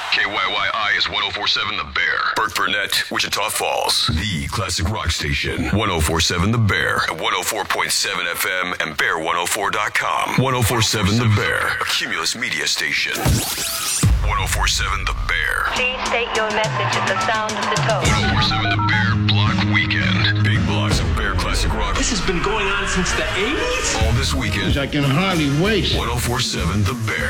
KYYI is 1047 The Bear. Burt Burnett, Wichita Falls. The classic rock station. 1047 The Bear. At 104.7 FM and bear104.com. 1047 The Bear. A Cumulus media station. 1047 The Bear. Please state your message at the sound of the tone. 1047 The Bear Block Weekend. Big blocks of Bear classic rock. This has been going on since the 80s? All this weekend. I can hardly wait. 1047 The Bear.